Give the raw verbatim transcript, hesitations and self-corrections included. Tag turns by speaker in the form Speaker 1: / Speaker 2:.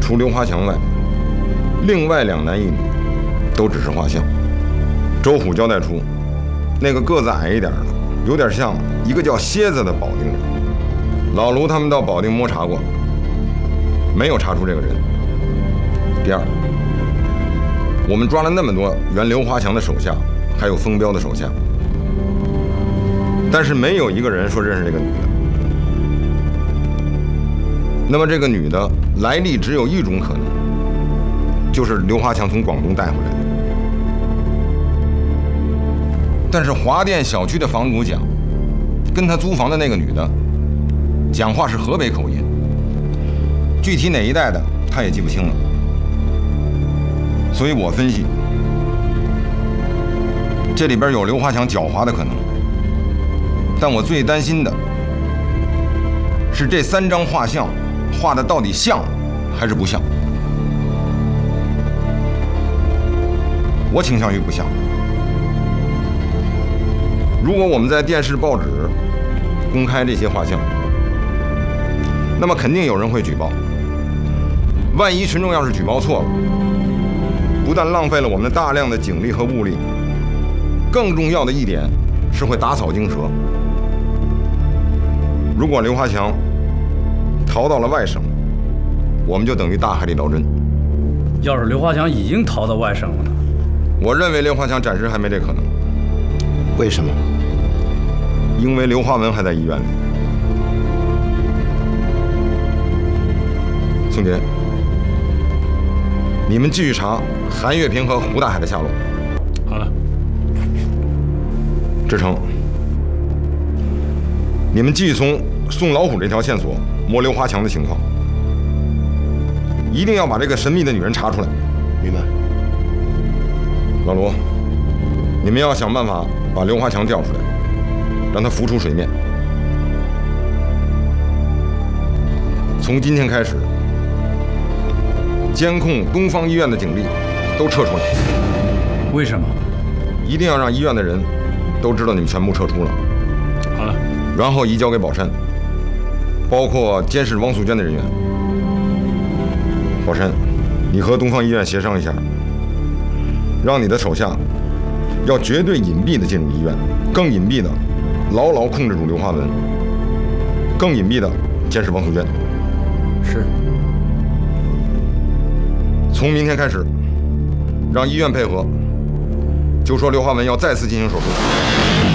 Speaker 1: 除刘华强外，另外两男一女都只是画像。周虎交代出，那个个子矮一点的，有点像一个叫蝎子的保定人。老卢他们到保定摸查过，没有查出这个人。第二，我们抓了那么多原刘华强的手下，还有封彪的手下，但是没有一个人说认识这个女的。那么这个女的来历只有一种可能，就是刘华强从广东带回来的。但是华店小区的房主讲，跟他租房的那个女的讲话是河北口音，具体哪一带的他也记不清了。所以我分析，这里边有刘华强狡猾的可能。但我最担心的是这三张画像画的到底像还是不像？我倾向于不像。如果我们在电视、报纸公开这些画像，那么肯定有人会举报。万一群众要是举报错了，不但浪费了我们大量的警力和物力，更重要的一点是会打草惊蛇。如果刘华强逃到了外省，我们就等于大海里捞针。
Speaker 2: 要是刘华强已经逃到外省了呢？
Speaker 1: 我认为刘华强暂时还没这可能。
Speaker 3: 为什么？
Speaker 1: 因为刘华文还在医院里。宋杰，你们继续查韩月平和胡大海的下落。
Speaker 2: 好了。
Speaker 1: 志成，你们继续从宋老虎这条线索摸刘华强的情况，一定要把这个神秘的女人查出来。
Speaker 3: 明白。
Speaker 1: 老卢，你们要想办法把刘华强调出来，让他浮出水面。从今天开始，监控东方医院的警力都撤出来。
Speaker 2: 为什么？
Speaker 1: 一定要让医院的人都知道你们全部撤出了。
Speaker 2: 好了。
Speaker 1: 然后移交给宝山，包括监视汪素娟的人员。宝山，你和东方医院协商一下，让你的手下要绝对隐蔽的进入医院，更隐蔽的牢牢控制住刘华文，更隐蔽的监视汪素娟。
Speaker 3: 是。
Speaker 1: 从明天开始，让医院配合，就说刘华文要再次进行手术。